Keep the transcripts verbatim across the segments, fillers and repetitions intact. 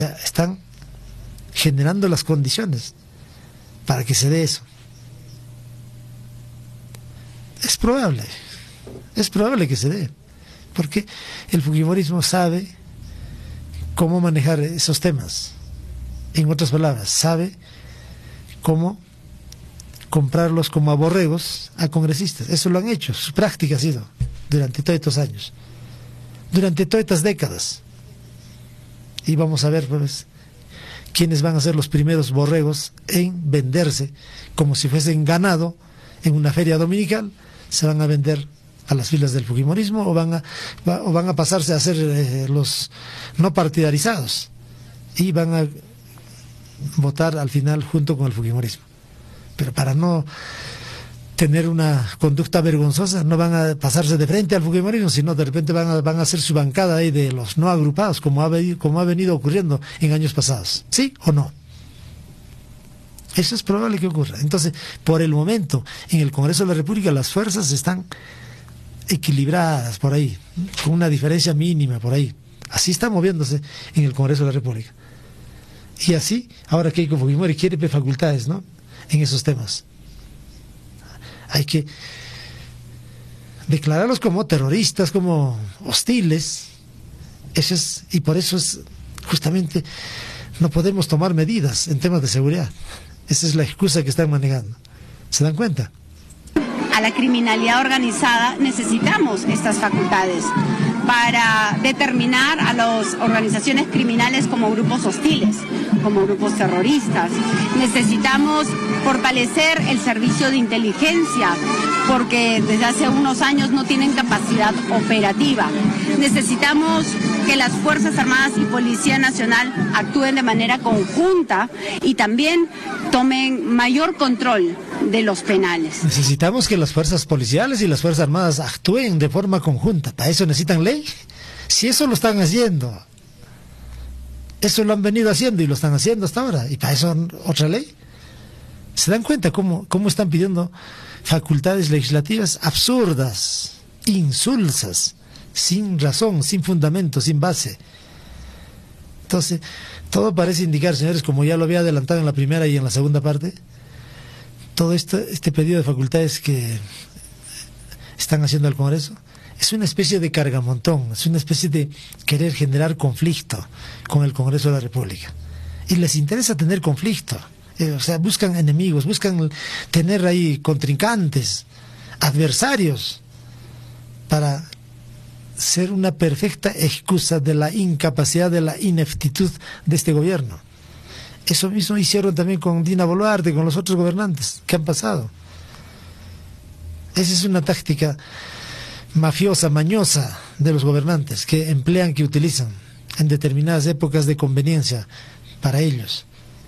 Están generando las condiciones para que se dé eso. Es probable, es probable que se dé, porque el fujimorismo sabe cómo manejar esos temas. En otras palabras, sabe cómo comprarlos como a borregos a congresistas. Eso lo han hecho, su práctica ha sido durante todos estos años, durante todas estas décadas. Y vamos a ver, pues, quiénes van a ser los primeros borregos en venderse como si fuesen ganado en una feria dominical. Se van a vender a las filas del fujimorismo o van a, va, o van a pasarse a ser eh, los no partidarizados y van a votar al final junto con el fujimorismo. Pero para no tener una conducta vergonzosa, no van a pasarse de frente al fujimorismo, sino de repente van a, van a hacer su bancada ahí de los no agrupados, como ha, venido, como ha venido ocurriendo en años pasados. ¿Sí o no? Eso es probable que ocurra. Entonces, por el momento, en el Congreso de la República, las fuerzas están equilibradas por ahí, con una diferencia mínima por ahí. Así está moviéndose en el Congreso de la República. Y así, ahora Keiko Fujimori quiere ver facultades, ¿no?, en esos temas. Hay que declararlos como terroristas, como hostiles. Eso es, y por eso es justamente no podemos tomar medidas en temas de seguridad. Esa es la excusa que están manejando. ¿Se dan cuenta? A la criminalidad organizada necesitamos estas facultades para determinar a las organizaciones criminales como grupos hostiles, como grupos terroristas. Necesitamos fortalecer el servicio de inteligencia porque desde hace unos años no tienen capacidad operativa. Necesitamos que las Fuerzas Armadas y Policía Nacional actúen de manera conjunta y también tomen mayor control de los penales. Necesitamos que las fuerzas policiales y las Fuerzas Armadas actúen de forma conjunta. ¿Para eso necesitan ley? Si eso lo están haciendo, eso lo han venido haciendo y lo están haciendo hasta ahora, ¿y para eso otra ley? ¿Se dan cuenta cómo, cómo están pidiendo facultades legislativas absurdas, insulsas, sin razón, sin fundamento, sin base? Entonces, todo parece indicar, señores, como ya lo había adelantado en la primera y en la segunda parte, todo esto, este pedido de facultades que están haciendo al Congreso es una especie de cargamontón, es una especie de querer generar conflicto con el Congreso de la República. Y les interesa tener conflicto, eh, o sea, buscan enemigos, buscan tener ahí contrincantes, adversarios, para ser una perfecta excusa de la incapacidad, de la ineptitud de este gobierno. Eso mismo hicieron también con Dina Boluarte, con los otros gobernantes que han pasado. Esa es una táctica mafiosa, mañosa de los gobernantes que emplean, que utilizan en determinadas épocas de conveniencia para ellos.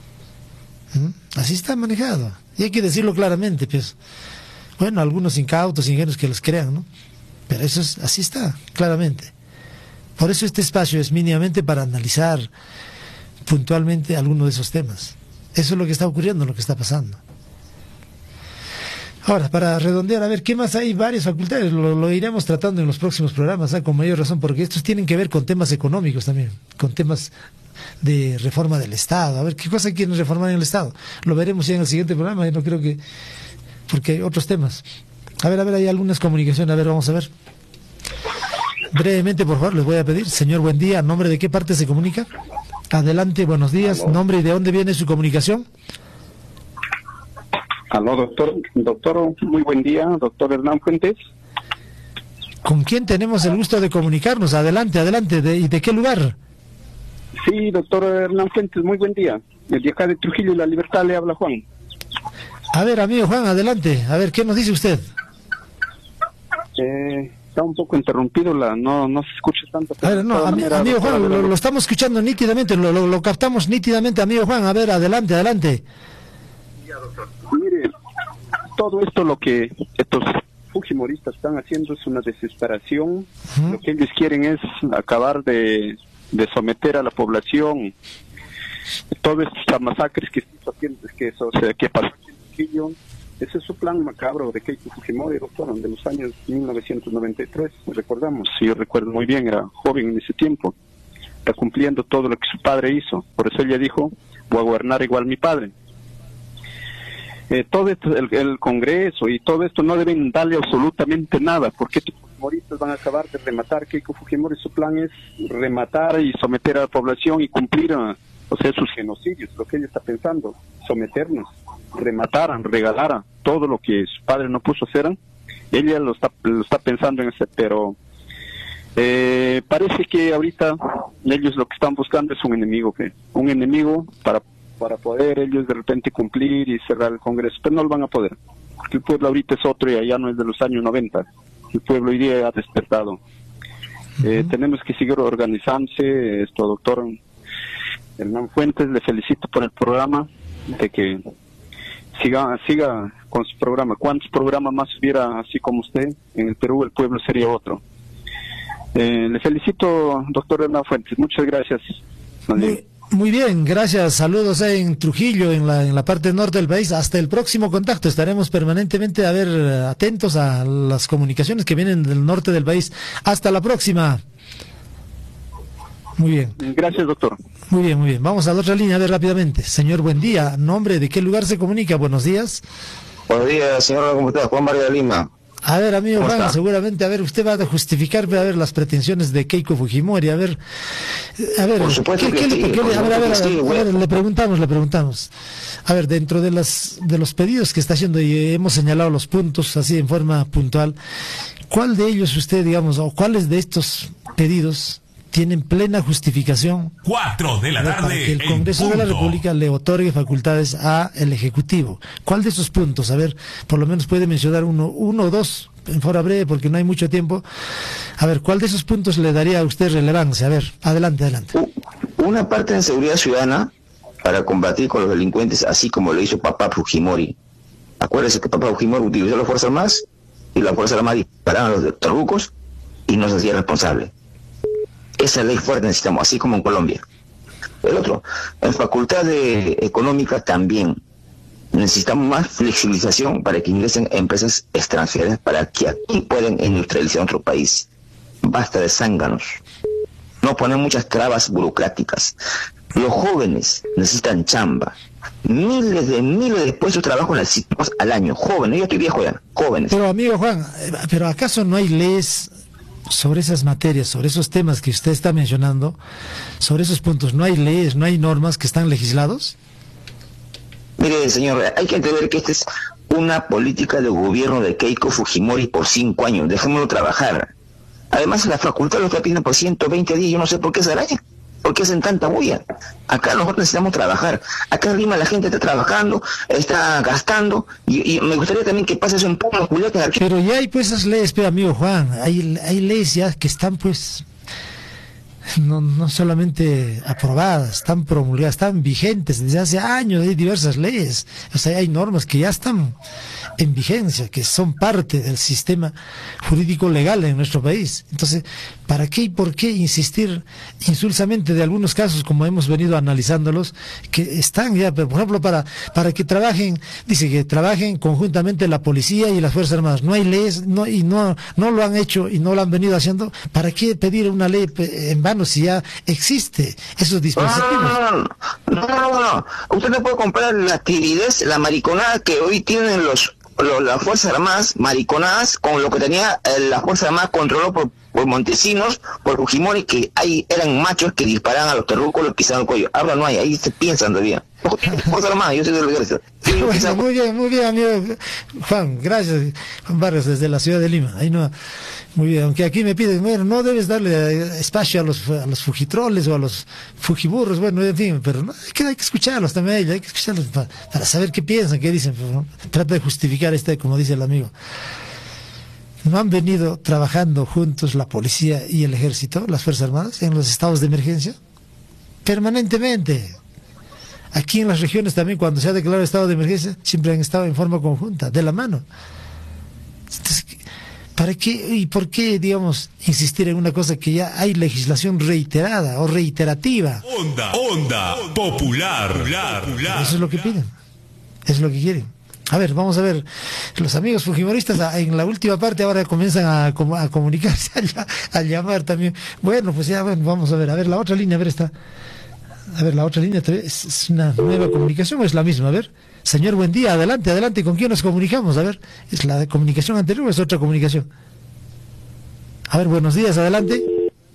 ¿Mm? Así está manejado. Y hay que decirlo claramente, pues. Bueno, algunos incautos, ingenuos que los crean, ¿no? Pero eso es, así está, claramente. Por eso este espacio es mínimamente para analizar puntualmente alguno de esos temas. Eso es lo que está ocurriendo, lo que está pasando. Ahora, para redondear, a ver, ¿qué más hay? Varias facultades, lo, lo iremos tratando en los próximos programas, ¿eh? Con mayor razón, porque estos tienen que ver con temas económicos también, con temas de reforma del Estado. A ver, ¿qué cosa quieren reformar en el Estado? Lo veremos ya en el siguiente programa, y no creo que... porque hay otros temas. A ver, a ver, hay algunas comunicaciones, a ver, vamos a ver. Brevemente, por favor, les voy a pedir. Señor, buen día, ¿a nombre de qué parte se comunica? Adelante, buenos días. ¿Aló? ¿Nombre y de dónde viene su comunicación? Aló, doctor. Doctor, muy buen día, doctor Hernán Fuentes. ¿Con quién tenemos el gusto de comunicarnos? Adelante, adelante. ¿De, ¿Y de qué lugar? Sí, doctor Hernán Fuentes, muy buen día. Desde acá de Trujillo y La Libertad le habla Juan. A ver, amigo Juan, adelante. A ver, ¿qué nos dice usted? Eh... Está un poco interrumpido, la no no se escucha tanto. A ver, no, am, manera, amigo Juan, lo, lo estamos escuchando nítidamente, lo, lo, lo captamos nítidamente, amigo Juan. A ver, adelante, adelante. Mire, todo esto lo que estos fujimoristas están haciendo es una desesperación. Uh-huh. Lo que ellos quieren es acabar de, de someter a la población. Todas estas masacres que, que, o sea, que pasó en Trujillo. Ese es su plan macabro de Keiko Fujimori, doctor, de los años mil novecientos noventa y tres, recordamos, si yo recuerdo muy bien, era joven en ese tiempo. está cumpliendo todo lo que su padre hizo. Por eso ella dijo, voy a gobernar igual mi padre. Eh, todo esto, el, el Congreso y todo esto no deben darle absolutamente nada, porque estos fujimoristas van a acabar de rematar. Keiko Fujimori, su plan es rematar y someter a la población y cumplir, a, o sea, sus genocidios, lo que ella está pensando, someternos, remataran, regalaran todo lo que su padre no puso hacer. Ella lo está, lo está pensando en ese, pero eh, parece que ahorita ellos lo que están buscando es un enemigo, que un enemigo para para poder ellos de repente cumplir y cerrar el Congreso, pero no lo van a poder, porque el pueblo ahorita es otro y allá no es de los años noventa, el pueblo hoy día ha despertado. Uh-huh. eh, tenemos que seguir organizándose. Esto, doctor Hernán Fuentes, le felicito por el programa, de que siga siga con su programa. ¿Cuántos programas más hubiera así como usted en el Perú? El pueblo sería otro. Eh, le felicito, doctor Hernán Fuentes, muchas gracias. Muy, muy bien, gracias, saludos en Trujillo, en la, en la parte norte del país. Hasta el próximo contacto, estaremos permanentemente a ver, atentos a las comunicaciones que vienen del norte del país. Hasta la próxima. Muy bien. Gracias, doctor. Muy bien, muy bien. Vamos a la otra línea, a ver rápidamente. Señor, buen día. ¿Nombre de qué lugar se comunica? Buenos días. Buenos días, señor. ¿Cómo está? Juan Vargas de Lima. A ver, amigo Juan, seguramente, a ver, usted va a justificar, a ver, las pretensiones de Keiko Fujimori, a ver, a ver, por supuesto ¿qué, que qué sí, le, qué le, a ver, a ver, a ver, sí, a ver, le preguntamos, le preguntamos. A ver, dentro de las de los pedidos que está haciendo, y hemos señalado los puntos así en forma puntual, ¿cuál de ellos usted, digamos, o cuáles de estos pedidos tienen plena justificación cuatro de la ver, tarde para que el Congreso de la República le otorgue facultades a el Ejecutivo? ¿Cuál de esos puntos? A ver, por lo menos puede mencionar uno, uno o dos en forma breve porque no hay mucho tiempo. A ver, ¿cuál de esos puntos le daría a usted relevancia? A ver, adelante, adelante. Una parte en seguridad ciudadana para combatir con los delincuentes, así como lo hizo papá Fujimori. Acuérdese que papá Fujimori utilizó las Fuerzas Armadas y las Fuerzas Armadas disparaban a los terrucos y nos hacía responsable. Esa ley fuerte necesitamos, así como en Colombia. El otro, en facultad de económica también necesitamos más flexibilización para que ingresen empresas extranjeras para que aquí puedan industrializar nuestro país. Basta de zánganos. No poner muchas trabas burocráticas. Los jóvenes necesitan chamba. Miles de miles de puestos de trabajo necesitamos al año. Jóvenes, yo estoy viejo ya, jóvenes. Pero amigo Juan, ¿pero acaso no hay leyes sobre esas materias, sobre esos temas que usted está mencionando, sobre esos puntos? ¿No hay leyes, no hay normas que están legislados? Mire, señor, hay que entender que esta es una política de gobierno de Keiko Fujimori por cinco años. Dejémoslo trabajar. Además, la facultad lo está pidiendo por ciento veinte días. Yo no sé por qué se arañan. ¿Por qué hacen tanta bulla? Acá nosotros necesitamos trabajar. Acá en Lima la gente está trabajando, está gastando. Y, y me gustaría también que pase eso en Puno, Juliaca. Pero ya hay pues esas leyes, pero amigo Juan, hay, hay leyes ya que están pues... No, no solamente aprobadas, están promulgadas, están vigentes desde hace años. Hay diversas leyes, o sea, hay normas que ya están en vigencia, que son parte del sistema jurídico legal en nuestro país. Entonces, ¿para qué y por qué insistir insulsamente de algunos casos, como hemos venido analizándolos, que están ya, por ejemplo, para para que trabajen, dice que trabajen conjuntamente la policía y las Fuerzas Armadas? No hay leyes, no, y no, no lo han hecho y no lo han venido haciendo. ¿Para qué pedir una ley en vano si ya existe esos dispositivos? No, no, no, no, no, no, no. Usted no puede comprar la tiridez, la mariconada que hoy tienen los, los las Fuerzas Armadas, mariconadas, con lo que tenía eh, las Fuerzas Armadas controlado por, por Montesinos, por Fujimori, que ahí eran machos que disparaban a los terrucos, los pisaban el cuello. Ahora no hay, ahí se piensan todavía. Fuerzas Armadas, yo soy del ejército. Bueno, muy bien, muy bien, amigo Juan, gracias, Juan Vargas, desde la ciudad de Lima. Ahí no, muy bien, aunque aquí me piden, bueno, no debes darle espacio a los a los fujitroles o a los fujiburros, bueno, en fin, pero no, hay, que, hay que escucharlos también, hay que escucharlos para, para saber qué piensan, qué dicen, pero, ¿no? Trata de justificar este, como dice el amigo. ¿No han venido trabajando juntos la policía y el ejército, las Fuerzas Armadas, en los estados de emergencia? Permanentemente. Aquí en las regiones también, cuando se ha declarado estado de emergencia, siempre han estado en forma conjunta, de la mano. Entonces, ¿para qué y por qué, digamos, insistir en una cosa que ya hay legislación reiterada o reiterativa? Onda, onda, popular, popular. Eso es lo que piden, eso es lo que quieren. A ver, vamos a ver, los amigos fujimoristas a, en la última parte ahora comienzan a, a comunicarse, a, a llamar también. Bueno, pues ya, bueno, vamos a ver, a ver, la otra línea, a ver, está. A ver, la otra línea, ¿es, es una nueva comunicación o es la misma? A ver, señor, buen día, adelante, adelante, ¿con quién nos comunicamos? A ver, ¿es la comunicación anterior o es otra comunicación? A ver, buenos días, adelante.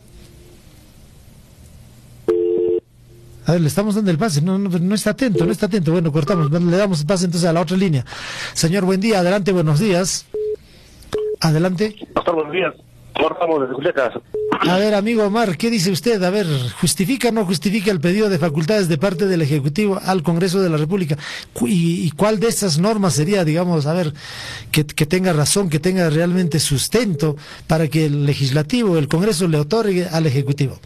A ver, le estamos dando el pase, no, no, no está atento, no está atento. Bueno, cortamos, le damos el pase entonces a la otra línea. Señor, buen día, adelante, buenos días. Adelante. Doctor, buenos días. Cortamos desde Juliaca. A ver, amigo Omar, ¿qué dice usted? A ver, ¿justifica o no justifica el pedido de facultades de parte del Ejecutivo al Congreso de la República? ¿Y, y cuál de estas normas sería, digamos, a ver, que, que tenga razón, que tenga realmente sustento para que el Legislativo, el Congreso le otorgue al Ejecutivo?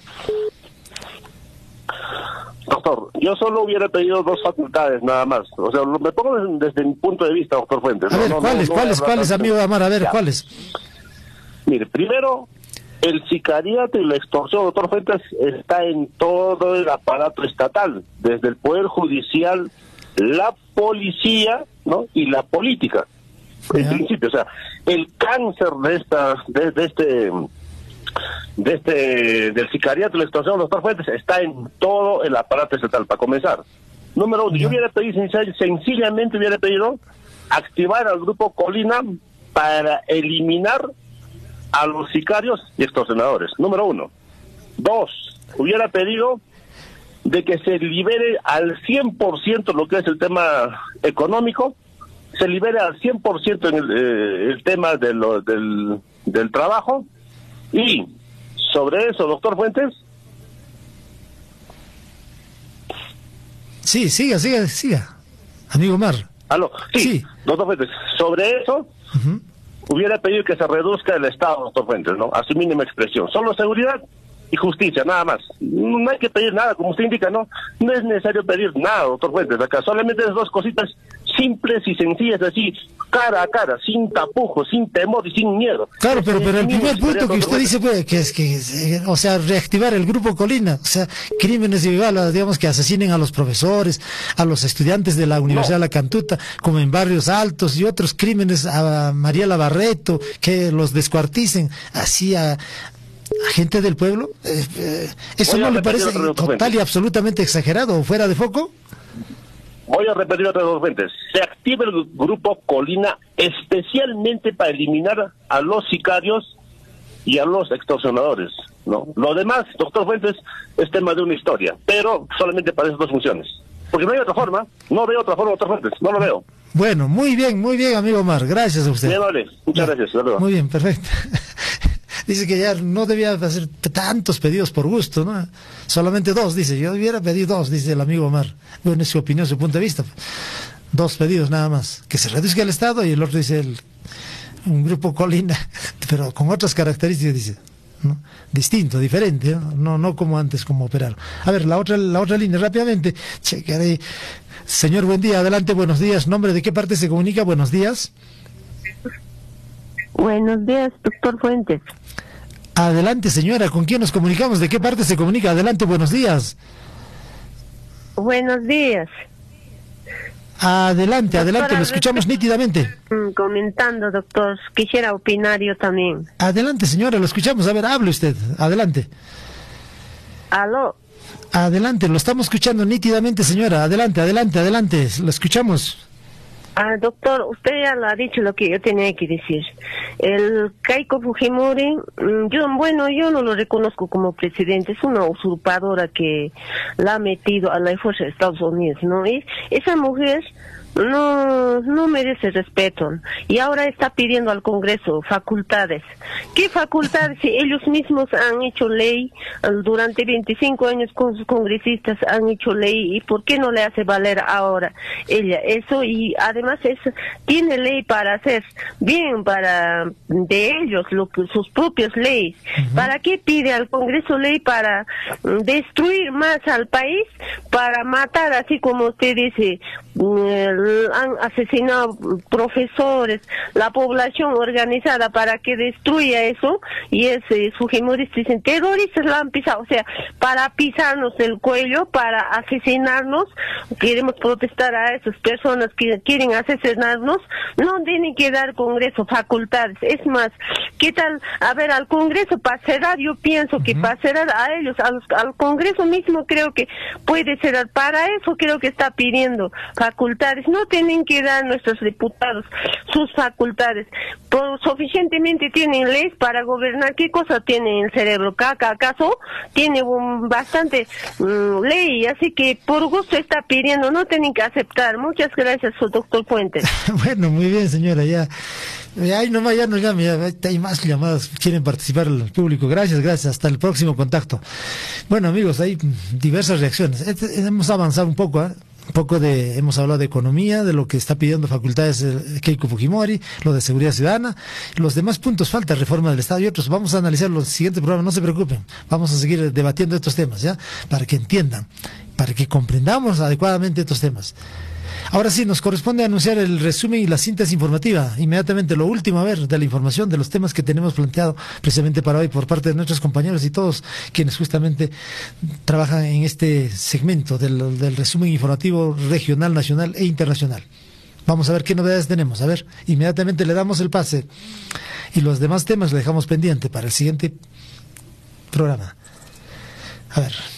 Doctor, yo solo hubiera pedido dos facultades nada más. O sea, me pongo desde, desde mi punto de vista, doctor Fuentes. A ver, no, ¿cuáles, no, no cuáles, cuáles, amigo Amar? A ver, ya. ¿cuáles? Mire, primero, el sicariato y la extorsión, doctor Fuentes, está en todo el aparato estatal, desde el Poder Judicial, la policía, ¿no? Y la política. En principio, o sea, el cáncer de esta, de, de este... de este del sicariato y la extorsión, doctor Fuentes, está en todo el aparato estatal, para comenzar. Número uno, yo hubiera pedido, sencillamente hubiera pedido activar al grupo Colina para eliminar a los sicarios y extorsionadores. Número uno. Dos, hubiera pedido de que se libere al cien por ciento lo que es el tema económico, se libere al cien por ciento en el, eh, el tema de lo, del, del trabajo. Y sobre eso, doctor Fuentes. Sí, siga, siga, siga. Amigo Omar. Aló, sí, sí. Doctor Fuentes, sobre eso, uh-huh. hubiera pedido que se reduzca el Estado, doctor Fuentes, ¿no? A su mínima expresión. Solo seguridad y justicia, nada más. No hay que pedir nada, como usted indica, ¿no? No es necesario pedir nada, doctor Fuentes, acá. Solamente esas dos cositas simples y sencillas, así, cara a cara, sin tapujos, sin temor y sin miedo. Claro, pero pero el primer punto que usted dice, pues, que es que, o sea, reactivar el grupo Colina, o sea, crímenes igual, digamos, que asesinen a los profesores, a los estudiantes de la Universidad no. de La Cantuta, como en Barrios Altos, y otros crímenes a Mariela Barreto, que los descuarticen, así a... a gente del pueblo, eh, eh, ¿eso no le parece total y absolutamente exagerado o fuera de foco? Voy a repetir otras dos veces. Se activa el grupo Colina especialmente para eliminar a los sicarios y a los extorsionadores, ¿no? Lo demás, doctor Fuentes, es tema de una historia, pero solamente para esas dos funciones. Porque no hay otra forma, no veo otra forma, doctor Fuentes, no lo veo. Bueno, muy bien, muy bien, amigo Omar, gracias a usted. Bien, vale. Muchas ya. gracias, hasta luego. Muy bien, perfecto. Dice que ya no debía hacer tantos pedidos por gusto, ¿no? Solamente dos, dice. Yo hubiera pedido dos, dice el amigo Omar. Bueno, es su opinión, su punto de vista. Dos pedidos nada más. Que se reduzca el Estado y el otro dice el, un grupo Colina, pero con otras características, dice, ¿no? Distinto, diferente, ¿no? No, no como antes, como operaron. A ver, la otra, la otra línea, rápidamente. Checaré. Señor, buen día, adelante, buenos días. ¿Nombre de qué parte se comunica? Buenos días. Buenos días, doctor Fuentes. Adelante, señora, ¿con quién nos comunicamos? ¿De qué parte se comunica? Adelante, buenos días. Buenos días. Adelante, doctor, adelante, lo escuchamos nítidamente. Comentando, doctor, quisiera opinar yo también. Adelante, señora, lo escuchamos. A ver, hable usted, adelante. Aló. Adelante, lo estamos escuchando nítidamente, señora. Adelante, adelante, adelante, lo escuchamos. Ah, doctor, usted ya lo ha dicho lo que yo tenía que decir. El Keiko Fujimori, yo, bueno, yo no lo reconozco como presidente, es una usurpadora que la ha metido a la fuerza de Estados Unidos, ¿no? Y esa mujer no no merece respeto y ahora está pidiendo al Congreso facultades. ¿Qué facultades? Si ellos mismos han hecho ley durante veinticinco años con sus congresistas, han hecho ley, ¿y por qué no le hace valer ahora ella eso? Y además es, tiene ley para hacer bien para de ellos lo que, sus propias leyes. Uh-huh. ¿Para qué pide al Congreso ley? Para destruir más al país, para matar, así como usted dice, el han asesinado profesores, la población organizada para que destruya eso, y ese Fujimoristas dicen terroristas la han pisado, o sea, para pisarnos el cuello, para asesinarnos. Queremos protestar a esas personas que quieren asesinarnos. No tienen que dar Congreso facultades. Es más, ¿qué tal? A ver, al Congreso para cerrar, yo pienso que uh-huh. para cerrar a ellos, al, al Congreso mismo creo que puede cerrar. Para eso creo que está pidiendo facultades. No tienen que dar nuestros diputados sus facultades. Por, suficientemente tienen leyes para gobernar. ¿Qué cosa tienen en el cerebro? ¿Acaso tiene un, bastante um, ley? Así que por gusto está pidiendo, no tienen que aceptar. Muchas gracias, doctor Puente. Bueno, muy bien, señora, ya. Ay, no, ya no llame, ya hay más llamadas, quieren participar el público. Gracias, gracias, hasta el próximo contacto. Bueno, amigos, hay diversas reacciones. Este, hemos avanzado un poco, ¿eh? Un poco de, hemos hablado de economía, de lo que está pidiendo facultades eh, Keiko Fujimori, lo de seguridad ciudadana, los demás puntos, falta reforma del Estado y otros. Vamos a analizar los siguientes programas, no se preocupen, vamos a seguir debatiendo estos temas, ¿ya? Para que entiendan, para que comprendamos adecuadamente estos temas. Ahora sí, nos corresponde anunciar el resumen y la síntesis informativa. Inmediatamente lo último, a ver, de la información, de los temas que tenemos planteado precisamente para hoy por parte de nuestros compañeros y todos quienes justamente trabajan en este segmento del, del resumen informativo regional, nacional e internacional. Vamos a ver qué novedades tenemos. A ver, inmediatamente le damos el pase y los demás temas le dejamos pendiente para el siguiente programa. A ver.